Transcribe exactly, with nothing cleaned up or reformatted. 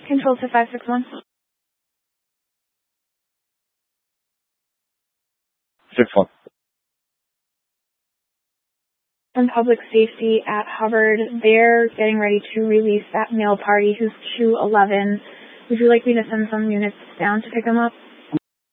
Control to five six one. six one. From Public Safety at Hubbard, they're getting ready to release that male party who's two eleven. Would you like me to send some units down to pick him up?